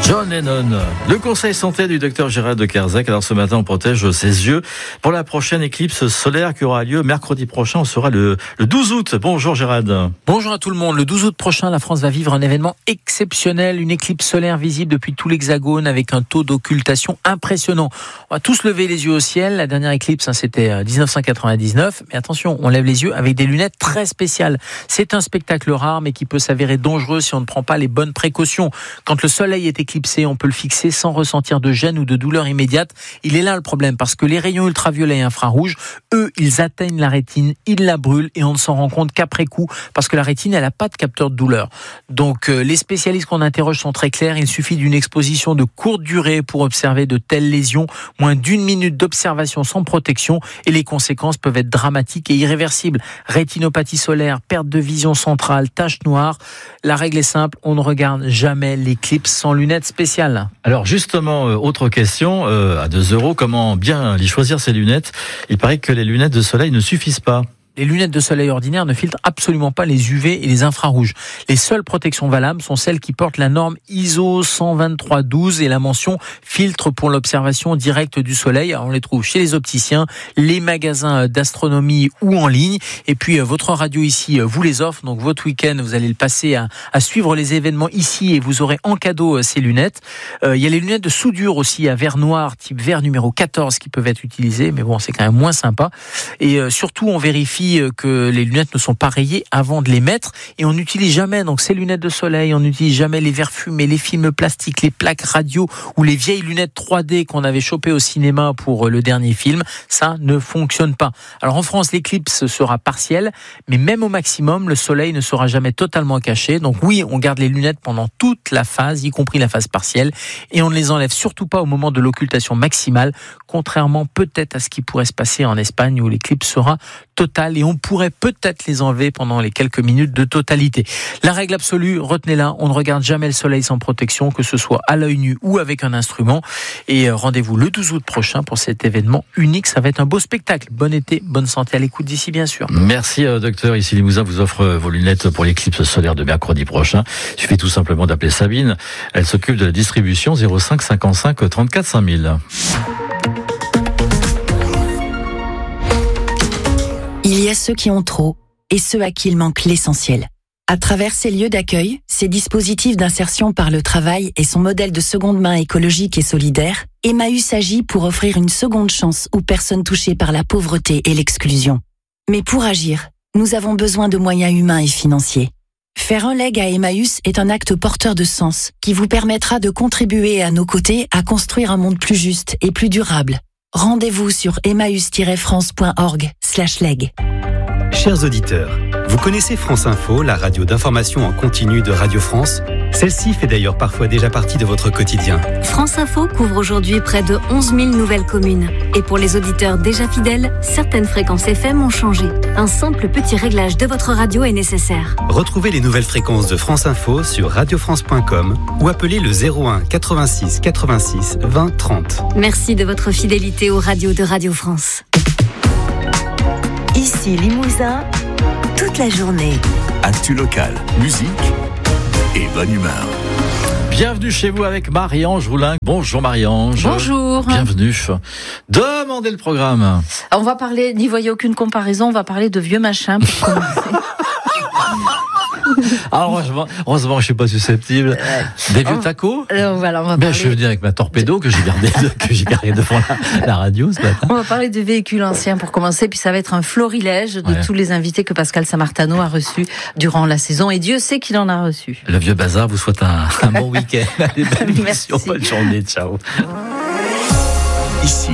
John Lennon, le conseil santé du docteur Gérald de Kersac. Alors ce matin, on protège ses yeux pour la prochaine éclipse solaire qui aura lieu mercredi prochain. On sera le 12 août. Bonjour Gérald. Bonjour à tout le monde. Le 12 août prochain, la France va vivre un événement exceptionnel, une éclipse solaire visible depuis tout l'Hexagone avec un taux d'occultation impressionnant. On va tous lever les yeux au ciel. La dernière éclipse, c'était 1999. Mais attention, on lève les yeux avec des lunettes très spéciales. C'est un spectacle rare, mais qui peut s'avérer dangereux si on ne prend pas les bonnes précautions. Quand le soleil est éclipsé, on peut le fixer sans ressentir de gêne ou de douleur immédiate. Il est là le problème, parce que les rayons ultraviolets et infrarouges, eux, ils atteignent la rétine, ils la brûlent et on ne s'en rend compte qu'après coup, parce que la rétine, elle n'a pas de capteur de douleur. Donc, les spécialistes qu'on interroge sont très clairs. Il suffit d'une exposition de courte durée pour observer de telles lésions, moins d'1 minute d'observation sans protection et les conséquences peuvent être dramatiques et irréversibles. Rétinopathie solaire, perte de vision centrale, taches noires. La règle est simple, on ne regarde jamais l'éclipse sans lunettes spéciales. Alors justement, autre question, à 2 €, comment bien les choisir ces lunettes? Il paraît que les lunettes de soleil ne suffisent pas. Les lunettes de soleil ordinaires ne filtrent absolument pas les UV et les infrarouges. Les seules protections valables sont celles qui portent la norme ISO 12312 et la mention filtre pour l'observation directe du soleil. Alors on les trouve chez les opticiens, les magasins d'astronomie ou en ligne. Et puis votre radio ici vous les offre. Donc votre week-end, vous allez le passer à suivre les événements ici et vous aurez en cadeau ces lunettes. Il y a les lunettes de soudure aussi à verre noir, type verre numéro 14 qui peuvent être utilisées. Mais bon, c'est quand même moins sympa. Et surtout, on vérifie que les lunettes ne sont pas rayées avant de les mettre et on n'utilise jamais donc ces lunettes de soleil, on n'utilise jamais les verres fumés, les films plastiques, les plaques radio ou les vieilles lunettes 3D qu'on avait chopées au cinéma pour le dernier film. Ça ne fonctionne pas. Alors en France, l'éclipse sera partielle, mais même au maximum, le soleil ne sera jamais totalement caché. Donc oui, on garde les lunettes pendant toute la phase, y compris la phase partielle, et on ne les enlève surtout pas au moment de l'occultation maximale, contrairement peut-être à ce qui pourrait se passer en Espagne où l'éclipse sera totale et on pourrait peut-être les enlever pendant les quelques minutes de totalité. La règle absolue, retenez-la, on ne regarde jamais le soleil sans protection, que ce soit à l'œil nu ou avec un instrument. Et rendez-vous le 12 août prochain pour cet événement unique. Ça va être un beau spectacle. Bon été, bonne santé à l'écoute d'ici, bien sûr. Merci docteur. Ici Limousin vous offre vos lunettes pour l'éclipse solaire de mercredi prochain. Il suffit tout simplement d'appeler Sabine. Elle s'occupe de la distribution 05 55 34 5000. Il y a ceux qui ont trop et ceux à qui il manque l'essentiel. À travers ces lieux d'accueil, ces dispositifs d'insertion par le travail et son modèle de seconde main écologique et solidaire, Emmaüs agit pour offrir une seconde chance aux personnes touchées par la pauvreté et l'exclusion. Mais pour agir, nous avons besoin de moyens humains et financiers. Faire un leg à Emmaüs est un acte porteur de sens qui vous permettra de contribuer à nos côtés à construire un monde plus juste et plus durable. Rendez-vous sur emmaüs-france.org/leg. Chers auditeurs, vous connaissez France Info, la radio d'information en continu de Radio France? Celle-ci fait d'ailleurs parfois déjà partie de votre quotidien. France Info couvre aujourd'hui près de 11 000 nouvelles communes. Et pour les auditeurs déjà fidèles, certaines fréquences FM ont changé. Un simple petit réglage de votre radio est nécessaire. Retrouvez les nouvelles fréquences de France Info sur radiofrance.com ou appelez le 01 86 86 20 30. Merci de votre fidélité aux radios de Radio France. Ici Limousin, toute la journée. Actu local, musique et bonne humeur. Bienvenue chez vous avec Marie-Ange Roulinck. Bonjour Marie-Ange. Bonjour. Bienvenue. Demandez le programme. On va parler, n'y voyez aucune comparaison, on va parler de vieux machins pour commencer. Alors, heureusement, je suis pas susceptible. Des vieux tacos. Voilà, on va je suis venu avec ma torpédo que j'ai gardée devant la radio ce matin. On va parler de véhicules anciens pour commencer, puis ça va être un florilège de tous les invités que Pascal Samartano a reçus durant la saison, et Dieu sait qu'il en a reçu. Le vieux bazar vous souhaite un bon week-end. Allez, bonne émission, bonne journée, ciao. Ici,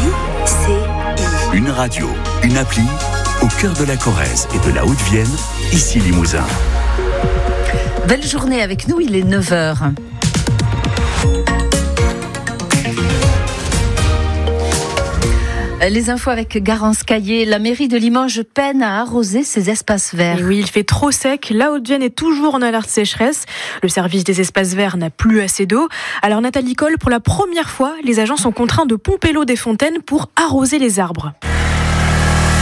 une radio, une appli, au cœur de la Corrèze et de la Haute-Vienne, ici Limousin. Belle journée avec nous, il est 9h. Les infos avec Garance Caillé. La mairie de Limoges peine à arroser ses espaces verts. Et oui, il fait trop sec. La Haute-Vienne est toujours en alerte sécheresse. Le service des espaces verts n'a plus assez d'eau. Alors Nathalie Coll, pour la première fois, les agents sont contraints de pomper l'eau des fontaines pour arroser les arbres.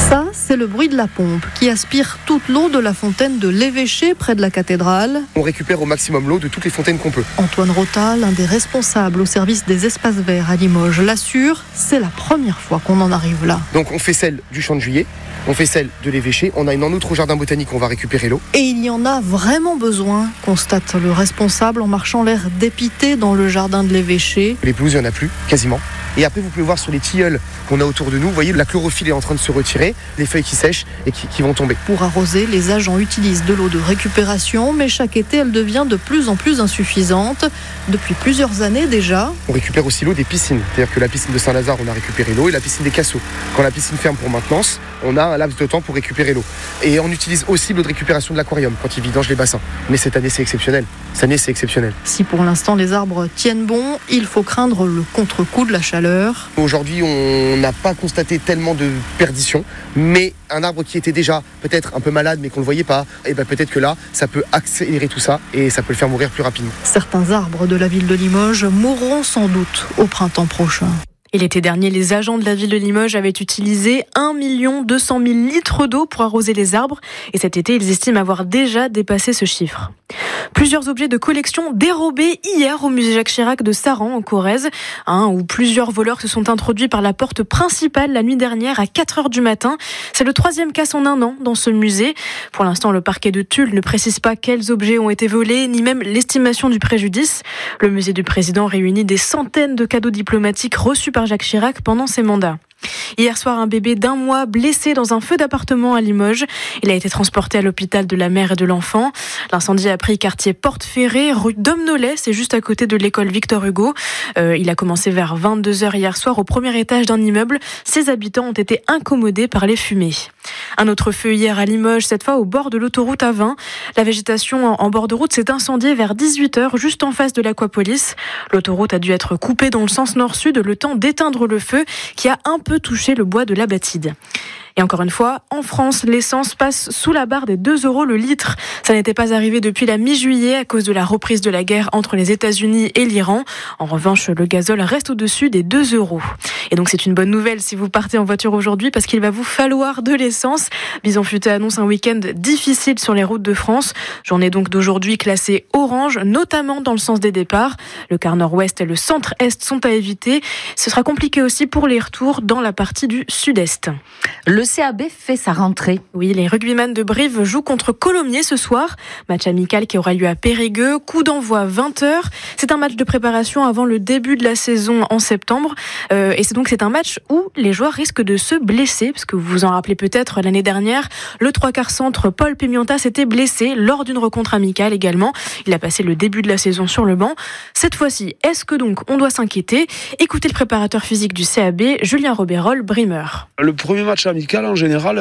Ça, c'est le bruit de la pompe qui aspire toute l'eau de la fontaine de l'Évêché près de la cathédrale. On récupère au maximum l'eau de toutes les fontaines qu'on peut. Antoine Rota, l'un des responsables au service des espaces verts à Limoges, l'assure, c'est la première fois qu'on en arrive là. Donc on fait celle du Champ de Juillet, on fait celle de l'Évêché, on a une en outre au jardin botanique, on va récupérer l'eau. Et il y en a vraiment besoin, constate le responsable en marchant l'air dépité dans le jardin de l'Évêché. Les pelouses, il n'y en a plus, quasiment. Et après, vous pouvez voir sur les tilleuls qu'on a autour de nous, vous voyez, la chlorophylle est en train de se retirer, les feuilles qui sèchent et qui vont tomber. Pour arroser, les agents utilisent de l'eau de récupération, mais chaque été, elle devient de plus en plus insuffisante. Depuis plusieurs années déjà. On récupère aussi l'eau des piscines. C'est-à-dire que la piscine de Saint-Lazare, on a récupéré l'eau, et la piscine des Cassots. Quand la piscine ferme pour maintenance, on a un laps de temps pour récupérer l'eau. Et on utilise aussi l'eau de récupération de l'aquarium quand ils vidangent les bassins. Mais cette année, c'est exceptionnel. Cette année, c'est exceptionnel. Si pour l'instant les arbres tiennent bon, il faut craindre le contre-coup de la chaleur. Aujourd'hui, on n'a pas constaté tellement de perdition, mais un arbre qui était déjà peut-être un peu malade mais qu'on ne le voyait pas, et peut-être que là, ça peut accélérer tout ça et ça peut le faire mourir plus rapidement. Certains arbres de la ville de Limoges mourront sans doute au printemps prochain. Et l'été dernier, les agents de la ville de Limoges avaient utilisé 1 200 000 litres d'eau pour arroser les arbres. Et cet été, ils estiment avoir déjà dépassé ce chiffre. Plusieurs objets de collection dérobés hier au musée Jacques Chirac de Saran, en Corrèze, où plusieurs voleurs se sont introduits par la porte principale la nuit dernière à 4h du matin. C'est le 3e cas en un an dans ce musée. Pour l'instant, le parquet de Tulle ne précise pas quels objets ont été volés, ni même l'estimation du préjudice. Le musée du président réunit des centaines de cadeaux diplomatiques reçus par Jacques Chirac pendant ses mandats. Hier soir, un bébé d'1 mois blessé dans un feu d'appartement à Limoges. Il a été transporté à l'hôpital de la mère et de l'enfant. L'incendie a pris quartier Porte-Ferrée, rue Domnollet, c'est juste à côté de l'école Victor Hugo. Il a commencé vers 22h hier soir au premier étage d'un immeuble. Ses habitants ont été incommodés par les fumées. Un autre feu hier à Limoges, cette fois au bord de l'autoroute A20. La végétation en bord de route s'est incendiée vers 18h, juste en face de l'Aquapolis. L'autoroute a dû être coupée dans le sens nord-sud, le temps d'éteindre le feu qui a un peu touché le bois de la Batide. Et encore une fois, en France, l'essence passe sous la barre des 2 € le litre. Ça n'était pas arrivé depuis la mi-juillet à cause de la reprise de la guerre entre les États-Unis et l'Iran. En revanche, le gazole reste au-dessus des 2 €. Et donc c'est une bonne nouvelle si vous partez en voiture aujourd'hui parce qu'il va vous falloir de l'essence. Bison Futé annonce un week-end difficile sur les routes de France. Journée donc d'aujourd'hui classée orange, notamment dans le sens des départs. Le quart nord-ouest et le centre-est sont à éviter. Ce sera compliqué aussi pour les retours dans la partie du sud-est. Le CAB fait sa rentrée. Oui, les rugbyman de Brive jouent contre Colomiers ce soir. Match amical qui aura lieu à Périgueux. Coup d'envoi 20h. C'est un match de préparation avant le début de la saison en septembre. Et c'est un match où les joueurs risquent de se blesser. Parce que vous vous en rappelez peut-être, l'année dernière, le 3/4 centre Paul Pimienta s'était blessé lors d'une rencontre amicale également. Il a passé le début de la saison sur le banc. Cette fois-ci, est-ce que donc on doit s'inquiéter ? Écoutez le préparateur physique du CAB, Julien Robérol, Brimeur. Le premier match amical, en général,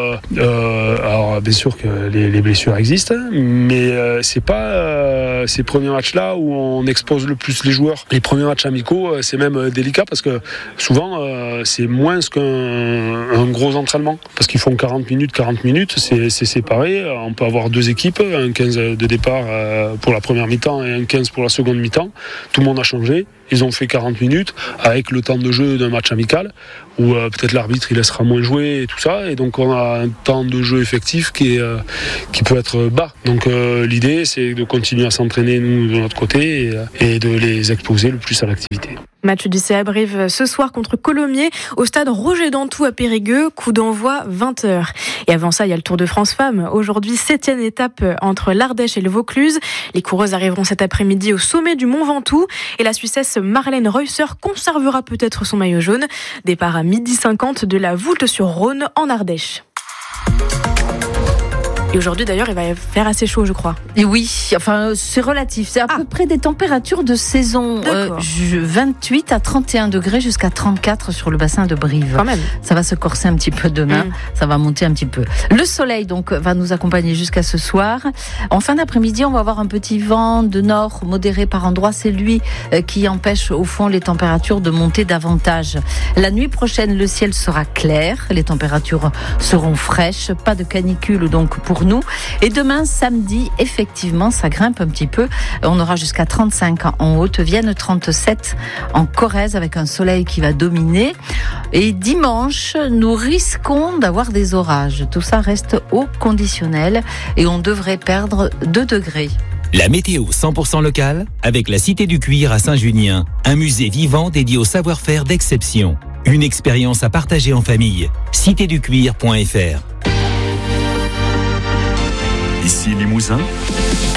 alors bien sûr que les blessures existent, mais c'est pas ces premiers matchs-là où on expose le plus les joueurs. Les premiers matchs amicaux, c'est même délicat parce que souvent c'est moins qu'un gros entraînement parce qu'ils font 40 minutes, c'est séparé. On peut avoir 2 équipes, un 15 de départ pour la première mi-temps et un 15 pour la seconde mi-temps. Tout le monde a changé. Ils ont fait 40 minutes avec le temps de jeu d'un match amical où peut-être l'arbitre il laissera moins jouer et tout ça, et donc on a un temps de jeu effectif qui peut être bas. Donc l'idée c'est de continuer à s'entraîner nous de notre côté et de les exposer le plus à l'activité. Match du CA Brive ce soir contre Colomiers au stade Roger Dantou à Périgueux, coup d'envoi 20h. Et avant ça, il y a le Tour de France Femmes. Aujourd'hui, 7e étape entre l'Ardèche et le Vaucluse. Les coureuses arriveront cet après-midi au sommet du Mont Ventoux et la Suissesse Marlène Reusser conservera peut-être son maillot jaune. Départ à 12h50 de la Voulte-sur-Rhône en Ardèche. Et aujourd'hui, d'ailleurs, il va faire assez chaud, je crois. Et oui, enfin, c'est relatif. C'est à peu près des températures de saison. 28 à 31 degrés jusqu'à 34 sur le bassin de Brive. Quand même. Ça va se corser un petit peu demain. Ça va monter un petit peu. Le soleil, donc, va nous accompagner jusqu'à ce soir. En fin d'après-midi, on va avoir un petit vent de nord modéré par endroits. C'est lui qui empêche, au fond, les températures de monter davantage. La nuit prochaine, le ciel sera clair. Les températures seront fraîches. Pas de canicule, donc, pour pour nous. Et demain, samedi, effectivement, ça grimpe un petit peu. On aura jusqu'à 35 en Haute-Vienne, 37 en Corrèze, avec un soleil qui va dominer. Et dimanche, nous risquons d'avoir des orages. Tout ça reste au conditionnel et on devrait perdre 2 degrés. La météo 100% locale avec la Cité du Cuir à Saint-Junien, un musée vivant dédié au savoir-faire d'exception. Une expérience à partager en famille. citéducuir.fr. Ici Limousin.